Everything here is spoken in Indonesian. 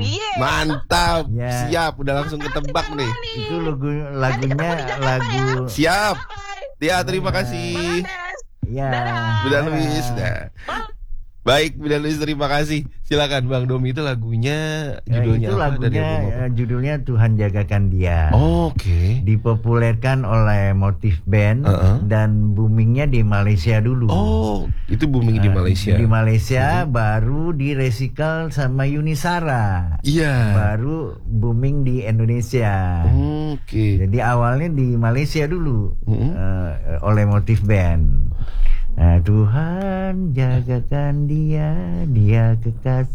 Iya. Mantap. Ya. Siap, udah langsung ketebak nih. Itu lagunya lagu. Siap. Ya, terima kasih. Ya. Bunda Luis. Nah. Baik, Bunda Luis, terima kasih. Silakan Bang Domi, itu lagunya judulnya itu apa? Dari lagunya album apa? judulnya Tuhan Jagakan Dia. Oke. Dipopulerkan oleh Motif Band dan boomingnya di Malaysia dulu. Oh, itu booming di Malaysia. Di Malaysia baru direcycle sama Yunisara. Iya. Baru booming di Indonesia. Oke. Jadi awalnya di Malaysia dulu oleh Motif Band. Tuhan jagakan dia, dia kekasih.